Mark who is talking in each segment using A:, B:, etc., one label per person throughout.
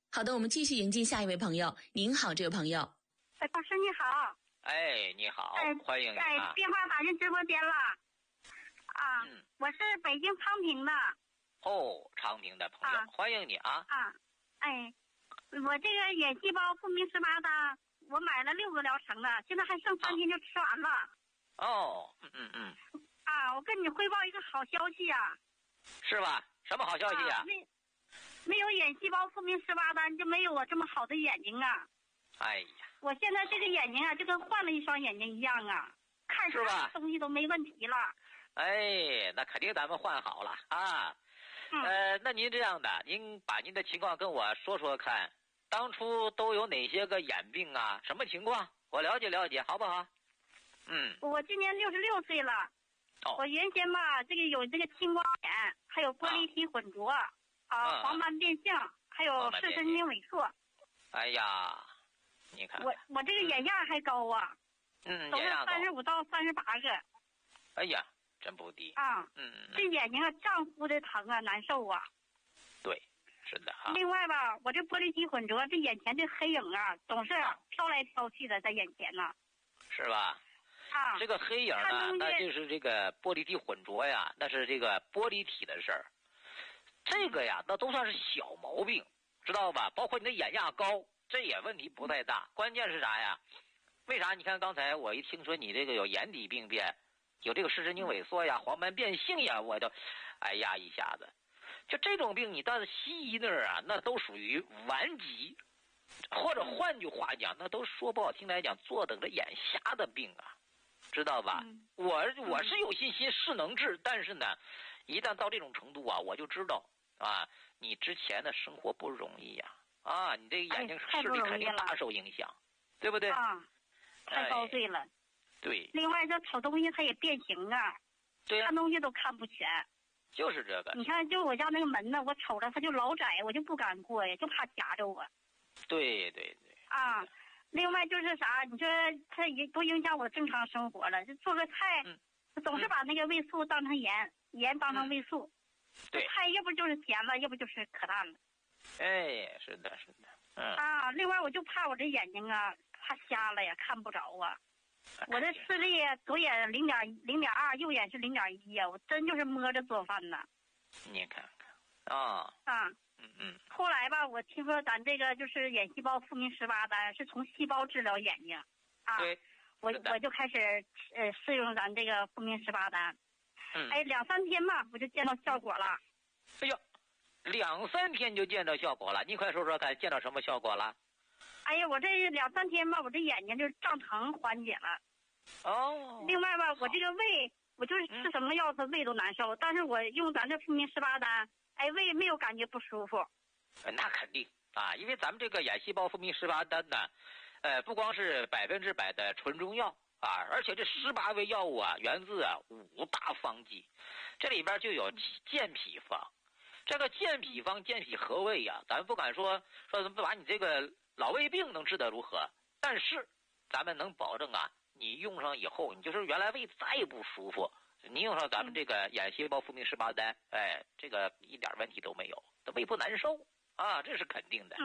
A: 好的，我们继续迎接下一位朋友。您好，这位朋友。
B: 老师你好。
C: 哎，你好，欢迎你啊！
B: 电话打进直播间了。啊，我是北京昌平的。
C: 哦，昌平的朋友，欢迎你啊！
B: 我这个眼细胞复明18单，我买了6个疗程的，现在还剩3天就吃完了。
C: 哦，
B: 我跟你汇报一个好消息啊！
C: 是吧？什么好消息啊？
B: 没有眼细胞复明18单，就没有我这么好的眼睛啊！
C: 哎呀，
B: 我现在这个眼睛啊，就跟换了一双眼睛一样啊，看啥东西都没问题了。
C: 哎，那肯定咱们换好了啊。那您这样的，您把您的情况跟我说说看，当初都有哪些个眼病啊？什么情况？我了解了解，好不好？
B: 我今年66岁了。我原先吧，这个有这个青光眼，还有玻璃体混浊黄斑变性，还有视神经萎缩。
C: 哎呀，你看
B: 我这个眼压还高啊，都是35到38个。
C: 哎呀，真不低
B: 这眼睛啊胀乎的疼啊，难受啊。
C: 对，是的啊。
B: 另外吧，我这玻璃体混浊，这眼前这黑影啊，总是飘来飘去的在眼前呢。
C: 是吧？这个黑影呢，那就是这个玻璃体混浊呀，那是这个玻璃体的事儿。这个呀，那都算是小毛病，知道吧？包括你的眼压高，这也问题不太大。关键是啥呀？为啥？你看刚才我一听说你这个有眼底病变，有这个视神经萎缩呀、黄斑变性呀，我就，哎呀，一下子，就这种病，你到西医那儿啊，那都属于顽疾，或者换句话讲，那都说不好听来讲，坐等着眼瞎的病啊。知道吧？我是有信心是能治，但是呢，一旦到这种程度啊，我就知道啊，你之前的生活不容易呀，你这个眼睛视力肯定大受影响，对不对？
B: 太遭罪了。
C: 对。
B: 另外，这瞅东西它也变形啊，
C: 对呀，
B: 看东西都看不全。
C: 就是这个。
B: 你看，就我家那个门呢，我瞅着它就老窄，我就不敢过呀，就怕夹着我。
C: 对。
B: 另外就是啥，你说它也都影响我正常生活了。就做个菜，总是把那个味素当成盐，盐当成味素。
C: 对，
B: 菜要不就是咸了，要不就是可淡了。
C: 哎，是的。
B: 另外我就怕我这眼睛啊，怕瞎了呀，看不着啊。我这视力左眼0.2，右眼是0.1呀，我真就是摸着做饭呢。
C: 你看看
B: 后来吧，我听说咱这个就是眼细胞复明18单是从细胞治疗眼睛
C: 对，
B: 我就开始试用咱这个复明18单。2、3天吧，我就见到效果了。
C: 哎呦，2、3天就见到效果了，你快说说看，见到什么效果了？
B: 哎呀，我这2、3天吧，我这眼睛就是胀疼缓解了。另外吧，我这个胃，我就是吃什么药它胃都难受，但是我用咱这复明18单，胃没有感觉不舒服。
C: 那肯定啊，因为咱们这个眼细胞复明18单呢，不光是100%的纯中药啊，而且这18味药物啊，源自5大方剂，这里边就有健脾方。这个健脾方、健脾和胃呀，咱不敢说咱们把你这个老胃病能治得如何，但是咱们能保证啊，你用上以后，你就是原来胃再不舒服，你用上咱们这个眼细胞复明18单，这个一点问题都没有，胃不难受啊，这是肯定的。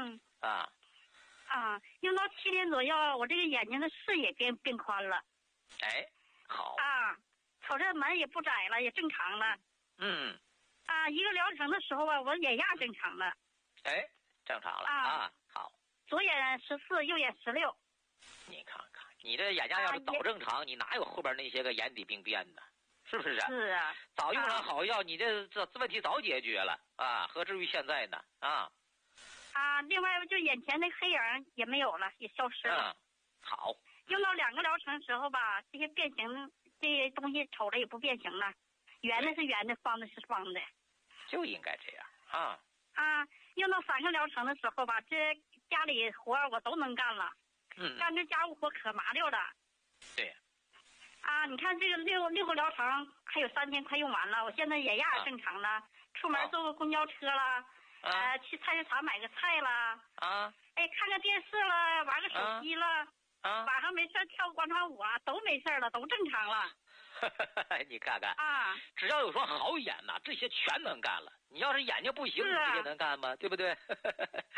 B: 用到7天左右，我这个眼睛的视野变宽了。
C: 好
B: 瞅着门也不窄了，也正常了。一个疗程的时候我眼压正常了。
C: 正常了好。
B: 左眼14，右眼16。
C: 你看看，你这眼压要是早正常，你哪有后边那些个眼底病变呢？是不是啊？
B: 是啊。
C: 早用上好药，你这问题早解决了何至于现在呢？
B: 另外就眼前那黑影也没有了，也消失了。
C: 好。
B: 用到2个疗程时候吧，这些变形这些东西瞅着也不变形了，圆的是圆的，方的是方的。
C: 就应该这样
B: 用到3个疗程的时候吧，这家里活我都能干了。干这家务活可麻溜了。
C: 对。
B: 你看这个六个疗程还有3天快用完了，我现在眼压正常了，出门坐个公交车了，去菜市场买个菜了，看个电视了，玩个手机了，晚上没事跳广场舞都没事了，都正常了。
C: 你看看只要有双好眼呐，这些全能干了。你要是眼睛不行，你这些能干吗？对不对？